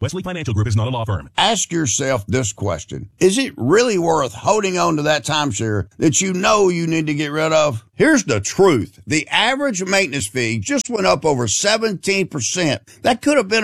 Wesley Financial Group is not a law firm. Ask yourself this question. Is it really worth holding on to that timeshare that you know you need to get rid of? Here's the truth. The average maintenance fee just went up over 17%. That could have been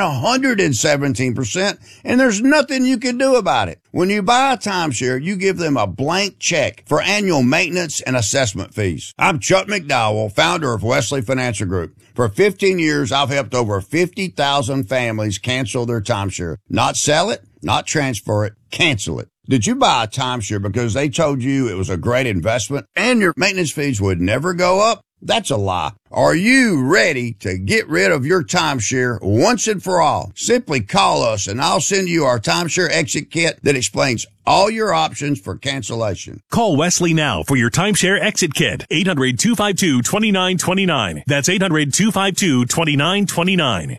117%, and there's nothing you can do about it. When you buy a timeshare, you give them a blank check for annual maintenance and assessment fees. I'm Chuck McDowell, founder of Wesley Financial Group. For 15 years, I've helped over 50,000 families cancel their timeshare. Not sell it, not transfer it, cancel it. Did you buy a timeshare because they told you it was a great investment and your maintenance fees would never go up? That's a lie. Are you ready to get rid of your timeshare once and for all? Simply call us and I'll send you our timeshare exit kit that explains all your options for cancellation. Call Wesley now for your timeshare exit kit. 800-252-2929. That's 800-252-2929.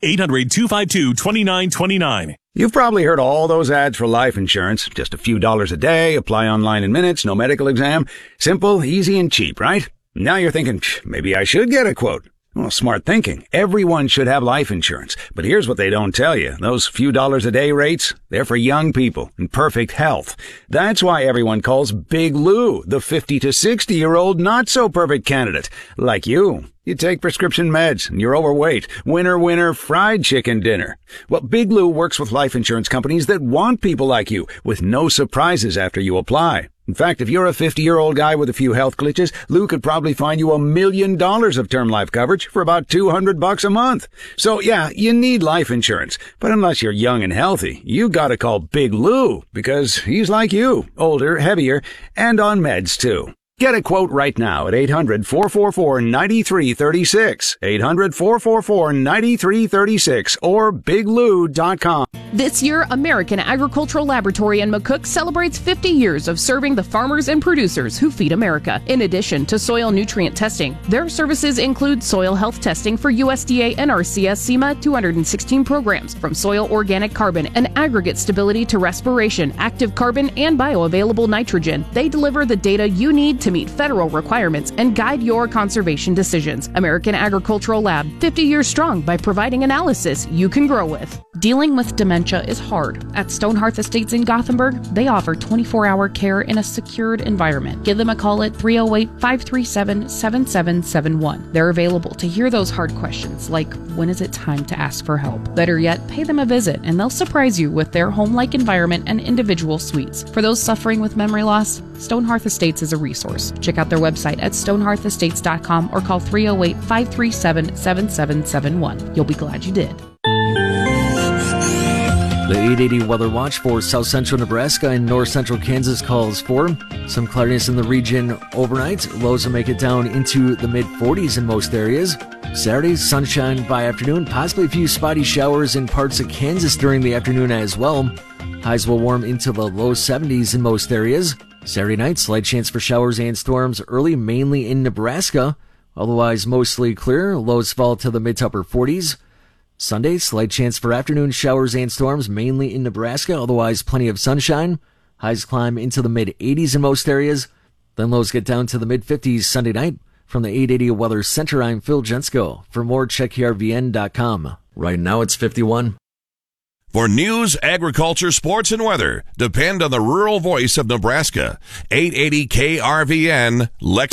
800-252-2929. You've probably heard all those ads for life insurance. Just a few dollars a day, apply online in minutes, no medical exam. Simple, easy, and cheap, right? Now you're thinking, maybe I should get a quote. Well, smart thinking. Everyone should have life insurance. But here's what they don't tell you. Those few dollars a day rates, they're for young people in perfect health. That's why everyone calls Big Lou the 50 to 60-year-old not-so-perfect candidate. Like you. You take prescription meds, and you're overweight. Winner, winner, fried chicken dinner. Well, Big Lou works with life insurance companies that want people like you, with no surprises after you apply. In fact, if you're a 50-year-old guy with a few health glitches, Lou could probably find you $1 million of term life coverage for about $200 a month. So yeah, you need life insurance. But unless you're young and healthy, you gotta call Big Lou, because he's like you, older, heavier, and on meds too. Get a quote right now at 800-444-9336, 800-444-9336, or biglou.com. This year, American Agricultural Laboratory in McCook celebrates 50 years of serving the farmers and producers who feed America. In addition to soil nutrient testing, their services include soil health testing for USDA NRCS SEMA 216 programs, from soil organic carbon and aggregate stability to respiration, active carbon, and bioavailable nitrogen. They deliver the data you need to meet federal requirements and guide your conservation decisions. American Agricultural Lab, 50 years strong by providing analysis you can grow with. Dealing with dementia is hard. At Stonehearth Estates in Gothenburg, they offer 24-hour care in a secured environment. Give them a call at 308-537-7771. They're available to hear those hard questions like, when is it time to ask for help? Better yet, pay them a visit and they'll surprise you with their home-like environment and individual suites. For those suffering with memory loss, Stonehearth Estates is a resource. Check out their website at stonehearthestates.com or call 308-537-7771. You'll be glad you did. The 880 Weather Watch for south central Nebraska and north central Kansas calls for some cloudiness in the region overnight. Lows will make it down into the mid-40s in most areas. Saturday, sunshine by afternoon, possibly a few spotty showers in parts of Kansas during the afternoon as well. Highs will warm into the low 70s in most areas. Saturday night, slight chance for showers and storms early, mainly in Nebraska. Otherwise, mostly clear. Lows fall to the mid to upper 40s. Sunday, slight chance for afternoon showers and storms, mainly in Nebraska. Otherwise, plenty of sunshine. Highs climb into the mid-80s in most areas. Then lows get down to the mid-50s Sunday night. From the 880 Weather Center, I'm Phil Jensko. For more, check KRVN.com. Right now, it's 51. For news, agriculture, sports, and weather, depend on the rural voice of Nebraska. 880 KRVN,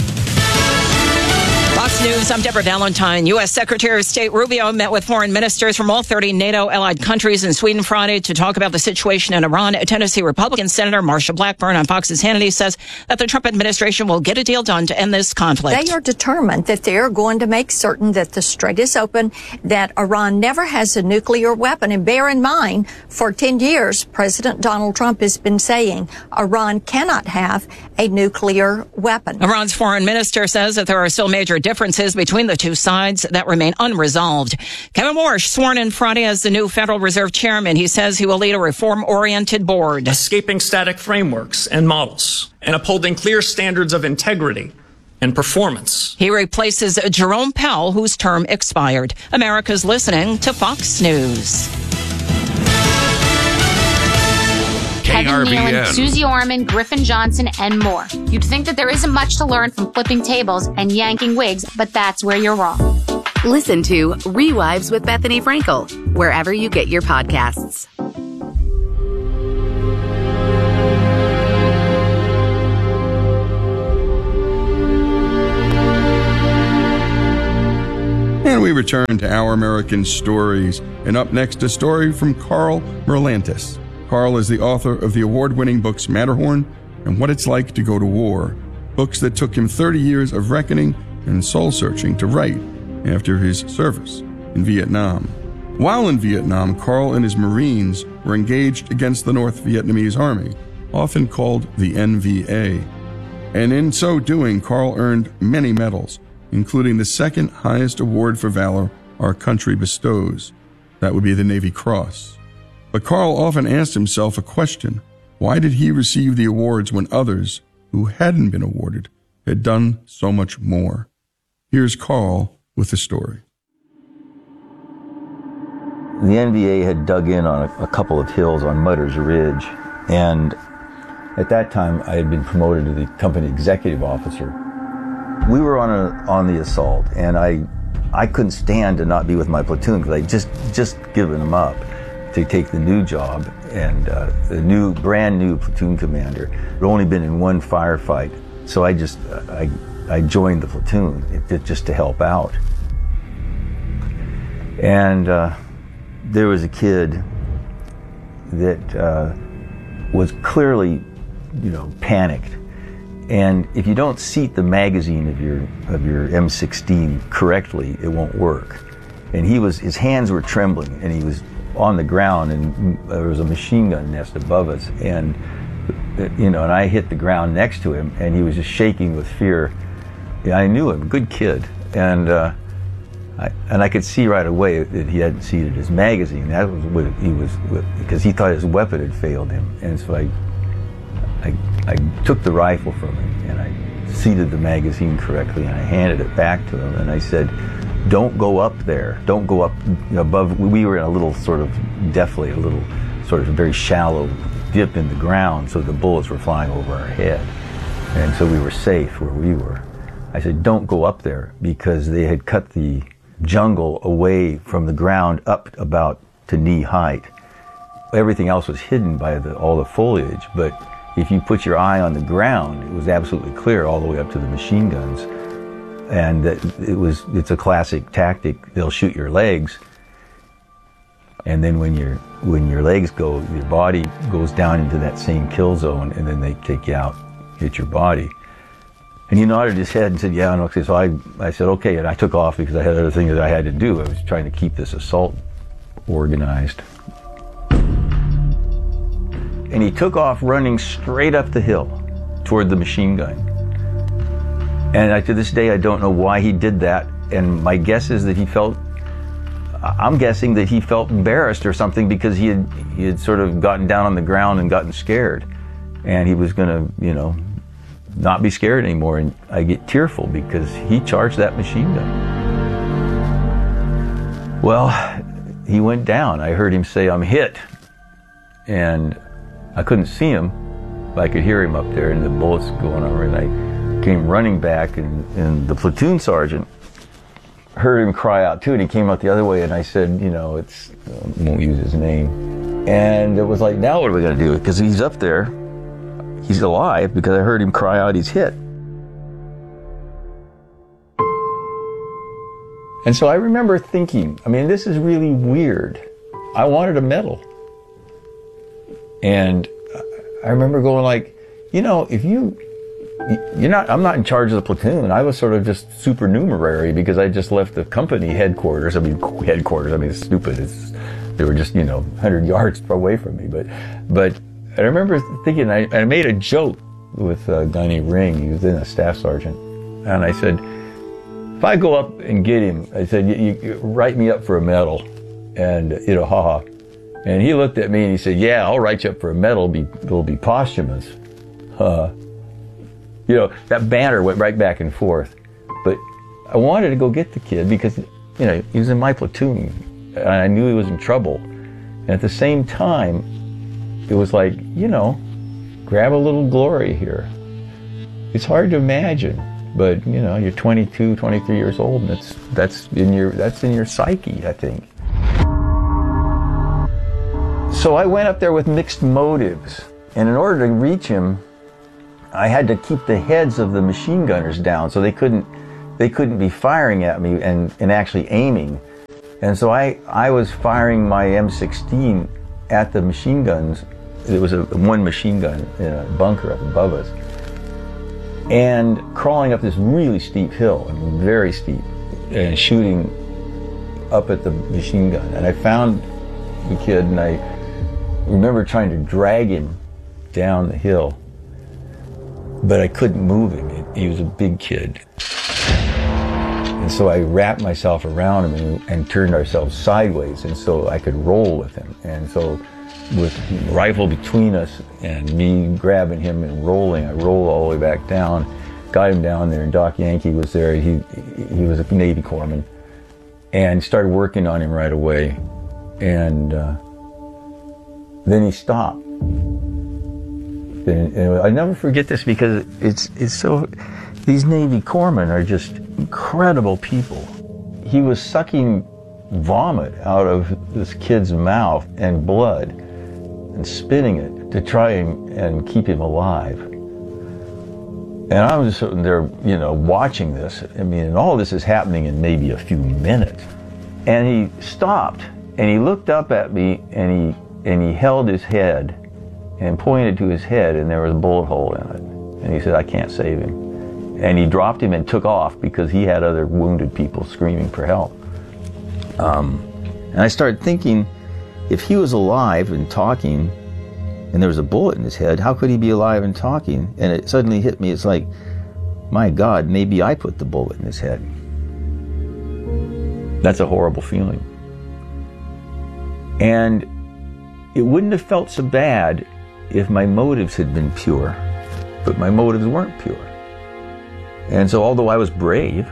Fox News, I'm Deborah Valentine. U.S. Secretary of State Rubio met with foreign ministers from all 30 NATO-allied countries in Sweden Friday to talk about the situation in Iran. Tennessee Republican Senator Marsha Blackburn on Fox's Hannity says that the Trump administration will get a deal done to end this conflict. They are determined that they are going to make certain that the strait is open, that Iran never has a nuclear weapon. And bear in mind, for 10 years, President Donald Trump has been saying Iran cannot have a nuclear weapon. Iran's foreign minister says that there are still major differences between the two sides that remain unresolved. Kevin Warsh sworn in Friday as the new Federal Reserve chairman. He says he will lead a reform-oriented board. Escaping static frameworks and models and upholding clear standards of integrity and performance. He replaces Jerome Powell, whose term expired. America's listening to Fox News. Kevin Nealon, Susie Orman, Griffin Johnson, and more. You'd think that there isn't much to learn from flipping tables and yanking wigs, but that's where you're wrong. Listen to Rewives with Bethany Frankel, wherever you get your podcasts. we return to Our American Stories, and up next, a story from Carl Merlantis. Carl is the author of the award-winning books Matterhorn and What It's Like to Go to War, books that took him 30 years of reckoning and soul-searching to write after his service in Vietnam. While in Vietnam, Carl and his Marines were engaged against the North Vietnamese Army, often called the NVA. And in so doing, Carl earned many medals, including the second highest award for valor our country bestows. That would be the Navy Cross. But Carl often asked himself a question: why did he receive the awards when others, who hadn't been awarded, had done so much more? Here's Carl with the story. The NVA had dug in on a couple of hills on Mudder's Ridge, and at that time I had been promoted to the company executive officer. We were on the assault, and I couldn't stand to not be with my platoon because I'd just given them up to take the new job, and the brand new platoon commander had only been in one firefight, so I joined the platoon just to help out. And there was a kid that was clearly, panicked. And if you don't seat the magazine of your M16 correctly, it won't work. And his hands were trembling, and he was on the ground, and there was a machine gun nest above us, and and I hit the ground next to him, and he was just shaking with fear. I knew him, good kid, and I could see right away that he hadn't seated his magazine. That was what he was, because he thought his weapon had failed him, and so I took the rifle from him, and I seated the magazine correctly, and I handed it back to him, and I said, "Don't go up there. Don't go up above." We were in a little sort of very shallow dip in the ground, so the bullets were flying over our head, and so we were safe where we were. I said, "Don't go up there," because they had cut the jungle away from the ground up about to knee height. Everything else was hidden by all the foliage, but if you put your eye on the ground, it was absolutely clear all the way up to the machine guns. And it's a classic tactic. They'll shoot your legs, and then when your legs go, your body goes down into that same kill zone, and then they take you out, hit your body. And he nodded his head and said, "Yeah, and okay." So I said, "Okay," and I took off because I had other things that I had to do. I was trying to keep this assault organized. And he took off running straight up the hill toward the machine gun. And to this day, I don't know why he did that. And my guess is that I'm guessing that he felt embarrassed or something, because he had sort of gotten down on the ground and gotten scared. And he was going to, not be scared anymore. And I get tearful because he charged that machine gun. Well, he went down. I heard him say, "I'm hit." And I couldn't see him, but I could hear him up there, and the bullets going over, and I came running back, and the platoon sergeant heard him cry out too, and he came out the other way, and I said, I won't use his name. And it was like, now what are we going to do? Because he's up there, he's alive, because I heard him cry out, he's hit. And so I remember thinking, this is really weird. I wanted a medal. And I remember going like, I'm not in charge of the platoon. I was sort of just supernumerary because I just left the company headquarters. It's stupid. They were just, 100 yards away from me. But I remember thinking, I made a joke with a guy named Ring. He was then a staff sergeant. And I said, if I go up and get him, I said, you write me up for a medal. And, haha. And he looked at me and he said, "Yeah, I'll write you up for a medal. It'll be posthumous." That banter went right back and forth. But I wanted to go get the kid because, he was in my platoon, and I knew he was in trouble. And at the same time, it was like, grab a little glory here. It's hard to imagine, but you're 22, 23 years old, and that's in your psyche, I think. So I went up there with mixed motives, and in order to reach him, I had to keep the heads of the machine gunners down so they couldn't they couldn't be firing at me and actually aiming. And so I was firing my M16 at the machine guns. There was one machine gun in a bunker up above us. And crawling up this really steep hill, I mean, very steep, and shooting up at the machine gun. And I found the kid, and I remember trying to drag him down the hill, but I couldn't move him. He was a big kid. And so I wrapped myself around him and turned ourselves sideways, and so I could roll with him. And so with the rifle between us and me grabbing him and rolling, I rolled all the way back down, got him down there, and Doc Yankee was there. He was a Navy corpsman, and started working on him right away. And then he stopped. And I never forget this because it's so, these Navy corpsmen are just incredible people. He was sucking vomit out of this kid's mouth and blood and spitting it to try and keep him alive. And I was just sitting there, you know, watching this. I mean, and all this is happening in maybe a few minutes. And he stopped and he looked up at me and he held his head and pointed to his head, and there was a bullet hole in it. And he said, "I can't save him." And he dropped him and took off because he had other wounded people screaming for help. And I started thinking, if he was alive and talking, and there was a bullet in his head, how could he be alive and talking? And it suddenly hit me, it's like, my God, maybe I put the bullet in his head. That's a horrible feeling. And it wouldn't have felt so bad if my motives had been pure, but my motives weren't pure. And so although I was brave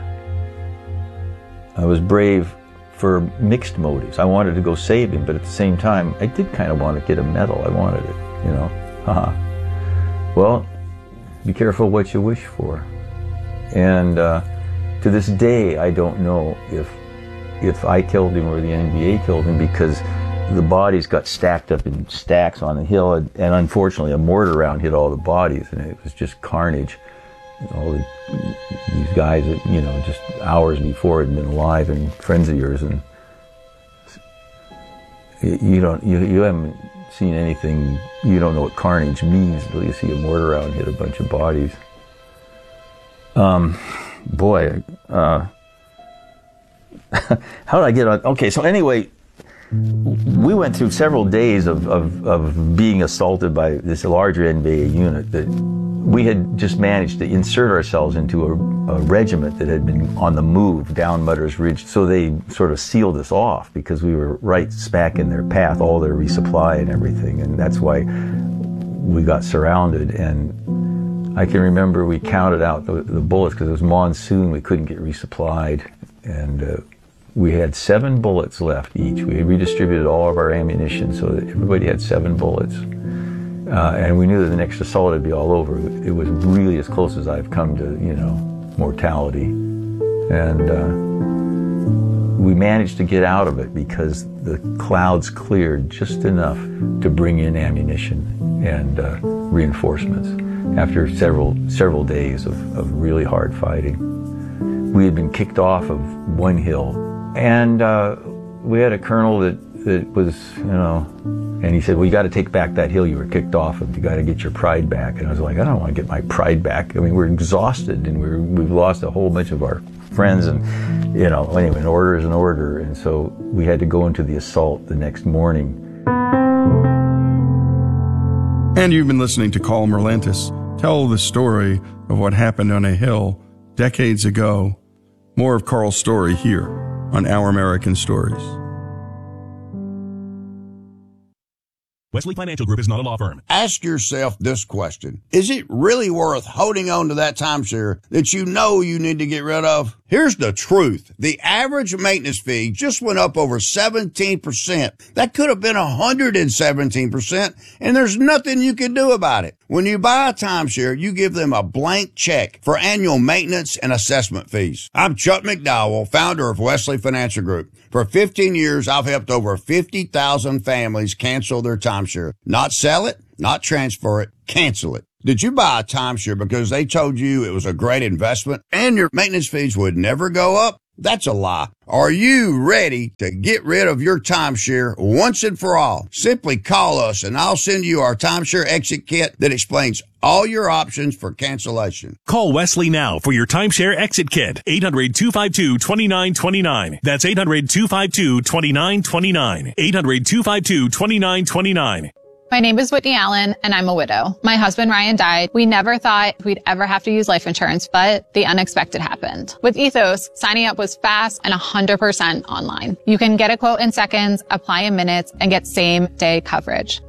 for mixed motives. I wanted to go save him, but at the same time, I did kind of want to get a medal. I wanted it, you know. Well, be careful what you wish for. And to this day, I don't know if I killed him or the NBA killed him, because the bodies got stacked up in stacks on the hill, and unfortunately a mortar round hit all the bodies, and it was just carnage. All these guys that, you know, just hours before had been alive and friends of yours, and you haven't seen anything, you don't know what carnage means until you see a mortar round hit a bunch of bodies. Boy, how did I get on? Okay, so anyway, we went through several days of being assaulted by this larger NBA unit that we had just managed to insert ourselves into a regiment that had been on the move down Mudder's Ridge. So they sort of sealed us off because we were right smack in their path, all their resupply and everything. And that's why we got surrounded. And I can remember we counted out the bullets because it was monsoon. We couldn't get resupplied. And we had 7 bullets left each. We had redistributed all of our ammunition so that everybody had 7 bullets. And we knew that the next assault would be all over. It was really as close as I've come to, you know, mortality. And we managed to get out of it because the clouds cleared just enough to bring in ammunition and reinforcements after several days of really hard fighting. We had been kicked off of one hill, and we had a colonel that was, you know, and he said, well, you got to take back that hill you were kicked off of. You got to get your pride back. And I was like, I don't want to get my pride back. I mean, we're exhausted, and we've lost a whole bunch of our friends, and, you know, anyway, an order is an order. And so we had to go into the assault the next morning. And you've been listening to Carl Merlantis tell the story of what happened on a hill decades ago. More of Carl's story here on Our American Stories. Wesley Financial Group is not a law firm. Ask yourself this question. Is it really worth holding on to that timeshare that you know you need to get rid of? Here's the truth. The average maintenance fee just went up over 17%. That could have been 117%, and there's nothing you can do about it. When you buy a timeshare, you give them a blank check for annual maintenance and assessment fees. I'm Chuck McDowell, founder of Wesley Financial Group. For 15 years, I've helped over 50,000 families cancel their timeshare. Not sell it, not transfer it, cancel it. Did you buy a timeshare because they told you it was a great investment and your maintenance fees would never go up? That's a lie. Are you ready to get rid of your timeshare once and for all? Simply call us and I'll send you our timeshare exit kit that explains all your options for cancellation. Call Wesley now for your timeshare exit kit. 800-252-2929. That's 800-252-2929. 800-252-2929. My name is Whitney Allen, and I'm a widow. My husband, Ryan, died. We never thought we'd ever have to use life insurance, but the unexpected happened. With Ethos, signing up was fast and 100% online. You can get a quote in seconds, apply in minutes, and get same-day coverage.